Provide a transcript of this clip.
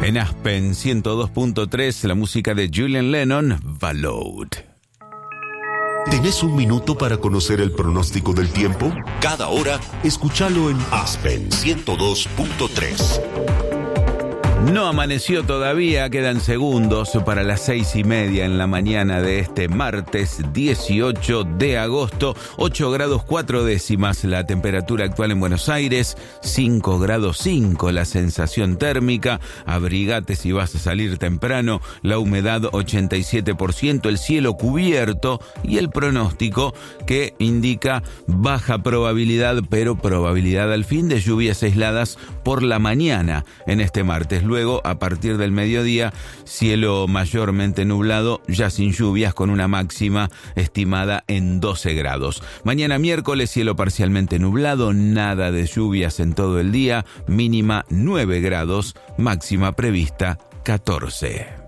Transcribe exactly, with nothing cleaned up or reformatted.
En Aspen ciento dos punto tres, la música de Julian Lennon, Vallowed. ¿Tenés un minuto para conocer el pronóstico del tiempo? Cada hora, escúchalo en Aspen ciento dos punto tres. No amaneció todavía, quedan segundos para las seis y media en la mañana de este martes dieciocho de agosto. ocho grados cuatro décimas la temperatura actual en Buenos Aires, cinco grados cinco la sensación térmica. Abrigate si vas a salir temprano, la humedad ochenta y siete por ciento, el cielo cubierto y el pronóstico que indica baja probabilidad, pero probabilidad al fin de lluvias aisladas por la mañana en este martes. Luego, a partir del mediodía, cielo mayormente nublado, ya sin lluvias, con una máxima estimada en doce grados. Mañana miércoles, cielo parcialmente nublado, nada de lluvias en todo el día, mínima nueve grados, máxima prevista catorce.